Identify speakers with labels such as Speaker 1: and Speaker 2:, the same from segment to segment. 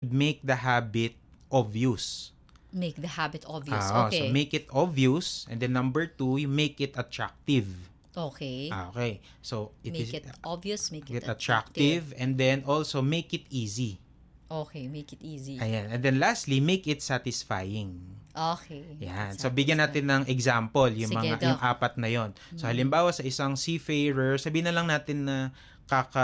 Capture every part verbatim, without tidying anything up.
Speaker 1: should make the habit obvious.
Speaker 2: Make the habit obvious.
Speaker 1: Ah,
Speaker 2: okay.
Speaker 1: So make it obvious. And then number two, you make it attractive.
Speaker 2: Okay.
Speaker 1: Ah, okay. So it
Speaker 2: make
Speaker 1: is
Speaker 2: it obvious, make
Speaker 1: it
Speaker 2: it
Speaker 1: attractive.
Speaker 2: attractive.
Speaker 1: And then also make it easy.
Speaker 2: Okay, make it easy.
Speaker 1: Ayan. And then lastly, make it satisfying.
Speaker 2: Okay.
Speaker 1: Yan.
Speaker 2: Satisfying.
Speaker 1: So bigyan natin ng example yung
Speaker 2: Sige,
Speaker 1: mga
Speaker 2: Doc.
Speaker 1: yung apat na yon. So halimbawa sa isang seafarer, sabihin na lang natin na kaka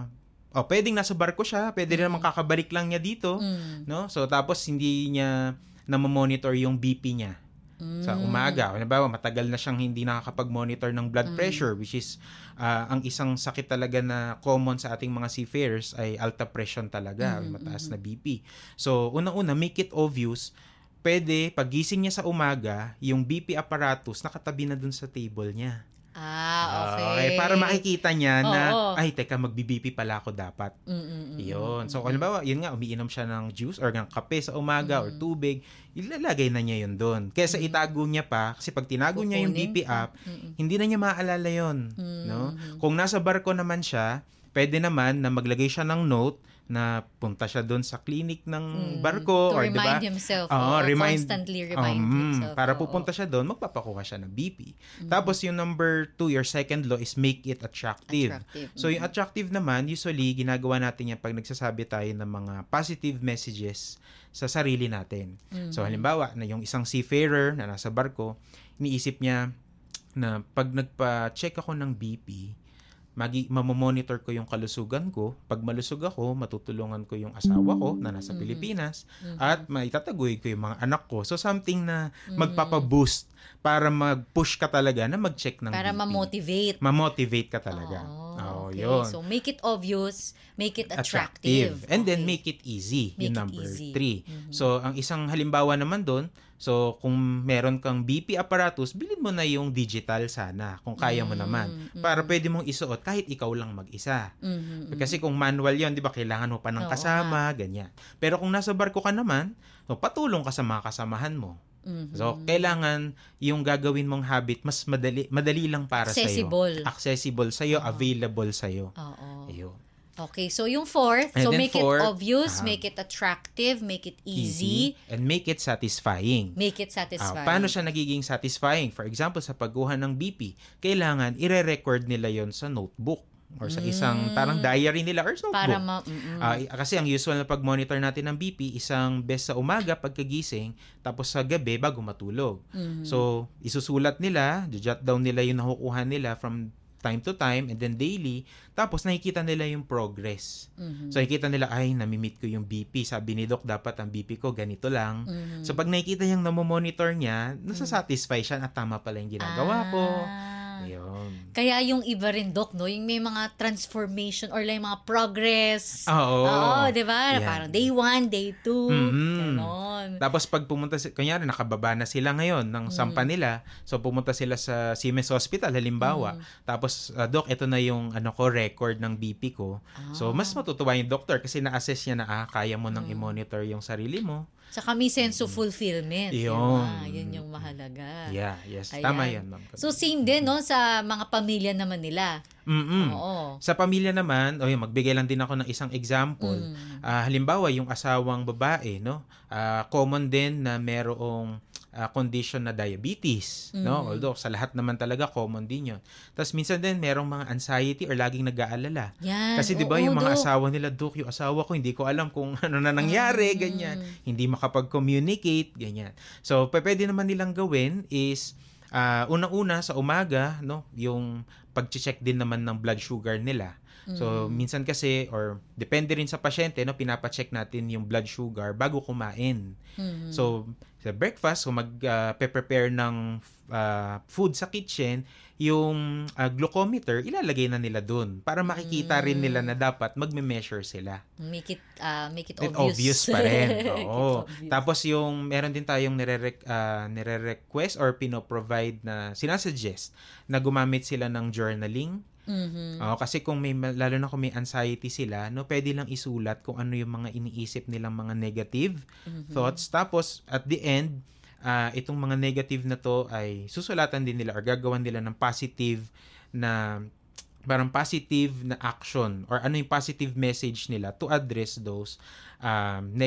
Speaker 1: oh, pwedeng nasa barko siya, pwede rin naman kakabalik lang niya dito,
Speaker 2: Mm.
Speaker 1: no? So tapos hindi niya na-monitor yung B P niya. Sa umaga, halimbawa matagal na siyang hindi nakakapag-monitor ng blood pressure, which is uh, ang isang sakit talaga na common sa ating mga seafarers ay alta pressure talaga,
Speaker 2: Mm-hmm.
Speaker 1: mataas na B P. So unang-una, make it obvious. Pwede, pagising niya sa umaga, yung B P apparatus nakatabi na dun sa table niya.
Speaker 2: Ah, okay.
Speaker 1: Okay, para makikita niya na,
Speaker 2: Oo.
Speaker 1: ay, teka, mag-B P pala ako dapat.
Speaker 2: Mm-mm.
Speaker 1: Yun. So, halimbawa, yun nga, umiinom siya ng juice or ng kape sa umaga or tubig, ilalagay na niya yun doon. Kesa itago niya pa, kasi pag tinago niya yung B P app, hindi na niya maaalala yun. No? Kung nasa barko naman siya, pwede naman na maglagay siya ng note na punta siya doon sa clinic ng barko.
Speaker 2: To
Speaker 1: or
Speaker 2: remind
Speaker 1: diba?
Speaker 2: himself.
Speaker 1: Oo,
Speaker 2: oh,
Speaker 1: remind,
Speaker 2: constantly remind
Speaker 1: um,
Speaker 2: himself.
Speaker 1: Para
Speaker 2: Oo.
Speaker 1: pupunta siya doon, magpapakuha siya ng B P. Tapos yung number two, your second law is make it attractive.
Speaker 2: Attractive.
Speaker 1: So yung attractive naman, usually, ginagawa natin yan pag nagsasabi tayo ng mga positive messages sa sarili natin. So halimbawa, na yung isang seafarer na nasa barko, iniisip niya na pag nagpa-check ako ng B P, magi mamomonitor ko yung kalusugan ko. Pag malusog ako, matutulungan ko yung asawa ko na nasa Pilipinas at maitataguig ko yung mga anak ko. So something na magpapa-boost para mag-push ka talaga na mag-check ng
Speaker 2: Para
Speaker 1: B P.
Speaker 2: ma-motivate.
Speaker 1: Ma-motivate ka talaga.
Speaker 2: Oh, okay.
Speaker 1: yun.
Speaker 2: So, make it obvious, make it attractive.
Speaker 1: And then
Speaker 2: Okay.
Speaker 1: make it easy,
Speaker 2: Make
Speaker 1: yung
Speaker 2: it
Speaker 1: number
Speaker 2: easy.
Speaker 1: three. So, ang isang halimbawa naman doon, so kung meron kang B P apparatus, bilhin mo na yung digital sana, kung kaya mo naman. Para pwede mong isuot kahit ikaw lang mag-isa.
Speaker 2: Mhm.
Speaker 1: Kasi kung manual yon, di ba, kailangan mo pa ng
Speaker 2: Oo
Speaker 1: kasama, ganyan. Pero kung nasa barko ka naman, so, patulong ka sa mga kasamahan mo.
Speaker 2: Mhm.
Speaker 1: So, kailangan yung gagawin mong habit mas madali madali lang para sa iyo.
Speaker 2: Accessible.
Speaker 1: Accessible sa iyo, available sa iyo.
Speaker 2: Oo.
Speaker 1: Ayun.
Speaker 2: Okay, so yung fourth,
Speaker 1: And
Speaker 2: so
Speaker 1: then
Speaker 2: make
Speaker 1: fourth,
Speaker 2: it obvious,
Speaker 1: ah,
Speaker 2: make it attractive, make it
Speaker 1: Easy.
Speaker 2: easy,
Speaker 1: And make it satisfying.
Speaker 2: make it
Speaker 1: Ah,
Speaker 2: satisfying.
Speaker 1: paano siya nagiging satisfying? For example, sa pagkuha ng B P, kailangan ire-record nila yon sa notebook or sa isang parang diary nila or notebook.
Speaker 2: Para ma... mm-mm.
Speaker 1: Ah, i- kasi ang usual na pag-monitor natin ng B P, isang beses sa umaga pagkagising, tapos sa gabi bago matulog. So, isusulat nila, jot down nila yung nakukuha nila from time to time and then daily, tapos nakikita nila yung progress. So, nakikita nila, ay, namimit ko yung B P. Sabi ni Doc, dapat ang B P ko ganito lang. So, pag nakikita yung namomonitor niya, nasasatisfy siya at tama pala yung ginagawa ko.
Speaker 2: Ah.
Speaker 1: Ayun.
Speaker 2: Kaya yung iba rin, Doc, no? Yung may mga transformation or like mga progress.
Speaker 1: Oo.
Speaker 2: Oo, di ba?
Speaker 1: Yan.
Speaker 2: Parang day one, day two.
Speaker 1: Mhm.
Speaker 2: Ganon.
Speaker 1: Tapos pag pumunta, si- kunyari nakababa na sila ngayon ng sampa nila, so pumunta sila sa Siemens Hospital halimbawa, tapos uh, Doc, ito na yung ano ko, record ng B P ko. So mas matutuwa yung doctor kasi na-assess niya na ah, kaya mo nang i-monitor yung sarili mo.
Speaker 2: Saka may sense of fulfillment. di
Speaker 1: Yun.
Speaker 2: ba? Yun yung mahalaga.
Speaker 1: Yeah, yes.
Speaker 2: Ayan.
Speaker 1: Tama yan, ma'am.
Speaker 2: So, same din, no? Sa mga pamilya naman nila.
Speaker 1: Mm-mm.
Speaker 2: Oo.
Speaker 1: Sa pamilya naman, o yun, magbigay lang din ako ng isang example.
Speaker 2: Mm.
Speaker 1: Ah, halimbawa, yung asawang babae, no? Ah, common din na merong ah, condition na diabetes, no?
Speaker 2: Mm.
Speaker 1: Although sa lahat naman talaga common din 'yon. Tapos minsan din merong mga anxiety or laging nag-aalala.
Speaker 2: Yan.
Speaker 1: Kasi 'di ba
Speaker 2: Oo,
Speaker 1: yung mga
Speaker 2: Doc.
Speaker 1: asawa nila, Dok, yung asawa ko hindi ko alam kung ano na nangyari,
Speaker 2: Mm.
Speaker 1: ganyan. Hindi makapag-communicate, ganyan. So, pa- pwede naman nilang gawin is ah, unang-una sa umaga, no, yung pag-check din naman ng blood sugar nila. So, minsan kasi, or depende rin sa pasyente, no, pinapacheck natin yung blood sugar bago kumain.
Speaker 2: Mhm.
Speaker 1: So, sa breakfast, kung mag-prepare ng ah, food sa kitchen, yung ah, glucometer, ilalagay na nila dun para makikita rin nila na dapat magme-measure sila.
Speaker 2: Make it, ah, make it
Speaker 1: It
Speaker 2: obvious.
Speaker 1: obvious pa rin.
Speaker 2: Make it
Speaker 1: Oo.
Speaker 2: obvious.
Speaker 1: Tapos yung meron din tayong nire-rec, ah, nire-request or pino-provide na sinasuggest na gumamit sila ng journaling.
Speaker 2: Mhm.
Speaker 1: Oo, kasi kung may, lalo na kung may anxiety sila, no, pwede lang isulat kung ano yung mga iniisip nilang mga negative thoughts. Tapos, at the end, ah, itong mga negative na to ay susulatan din nila or gagawan nila ng positive na parang positive na action or ano yung positive message nila to address those um,